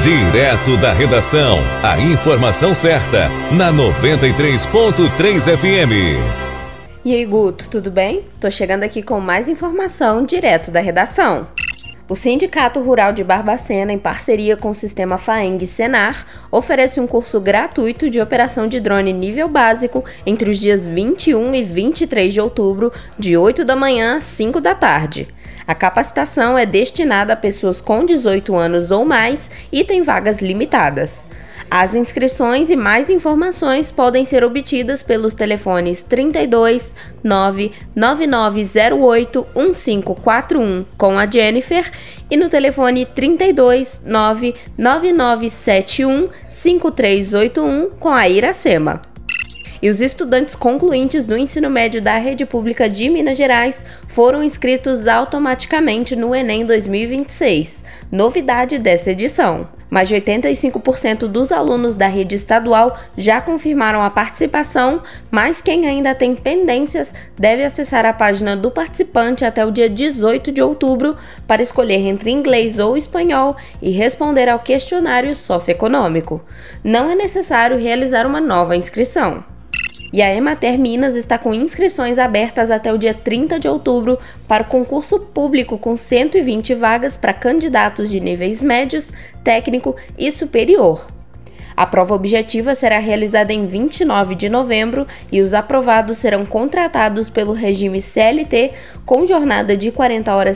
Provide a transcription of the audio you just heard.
Direto da redação, a informação certa, na 93.3 FM. E aí, Guto, tudo bem? Tô chegando aqui com mais informação direto da redação. O Sindicato Rural de Barbacena, em parceria com o Sistema FAENG Senar, oferece um curso gratuito de operação de drone nível básico entre os dias 21 e 23 de outubro, de 8 da manhã às 5 da tarde. A capacitação é destinada a pessoas com 18 anos ou mais e tem vagas limitadas. As inscrições e mais informações podem ser obtidas pelos telefones 32 99908 1541 com a Jennifer e no telefone 32 99971 5381 com a Iracema. E os estudantes concluintes do ensino médio da Rede Pública de Minas Gerais foram inscritos automaticamente no Enem 2026, novidade dessa edição. Mais de 85% dos alunos da rede estadual já confirmaram a participação, mas quem ainda tem pendências deve acessar a página do participante até o dia 18 de outubro para escolher entre inglês ou espanhol e responder ao questionário socioeconômico. Não é necessário realizar uma nova inscrição. E a Emater Minas está com inscrições abertas até o dia 30 de outubro para o concurso público com 120 vagas para candidatos de níveis médios, técnico e superior. A prova objetiva será realizada em 29 de novembro e os aprovados serão contratados pelo regime CLT com jornada de 40 horas